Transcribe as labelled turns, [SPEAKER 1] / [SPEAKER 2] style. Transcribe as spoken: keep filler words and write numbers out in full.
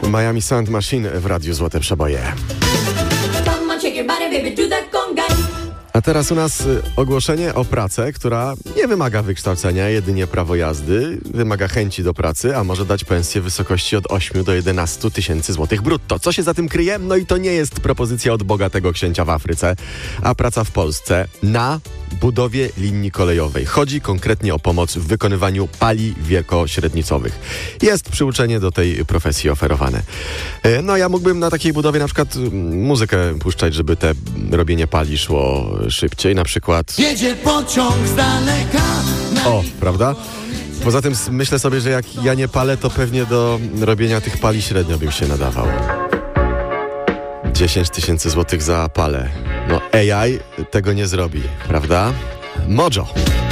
[SPEAKER 1] Miami Sound Machine w Radiu Złote Przeboje. A teraz u nas ogłoszenie o pracę, która nie wymaga wykształcenia, jedynie prawo jazdy, wymaga chęci do pracy, a może dać pensję w wysokości od ośmiu do jedenastu tysięcy złotych brutto. Co się za tym kryje? No i to nie jest propozycja od bogatego księcia w Afryce, a praca w Polsce na budowie linii kolejowej. Chodzi konkretnie o pomoc w wykonywaniu pali wielkośrednicowych. Jest przyuczenie do tej profesji oferowane. No ja mógłbym na takiej budowie na przykład muzykę puszczać, żeby te robienie pali szło szybciej, na przykład...
[SPEAKER 2] Jedzie pociąg z daleka.
[SPEAKER 1] O, prawda? Poza tym myślę sobie, że jak ja nie palę, to pewnie do robienia tych pali średnio bym się nadawał. dziesięć tysięcy złotych za palę. No A I tego nie zrobi, prawda? Mojo.